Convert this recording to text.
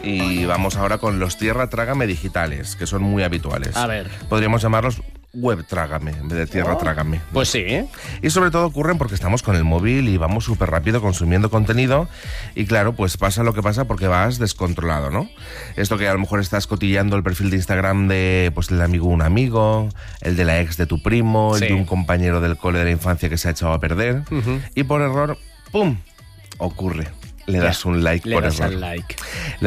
y vamos ahora con los tierra trágame digitales, que son muy habituales. A ver. Podríamos llamarlos web trágame, en vez de tierra trágame. Pues sí, ¿eh? Y sobre todo ocurren porque estamos con el móvil y vamos súper rápido consumiendo contenido y claro, pues pasa lo que pasa porque vas descontrolado, ¿no? Esto que a lo mejor estás cotillando el perfil de Instagram de, pues, el amigo de un amigo, el de la ex de tu primo, el Sí. de un compañero del cole de la infancia que se ha echado a perder y por error, ¡pum!, ocurre. Le das un like Le por das error. al like.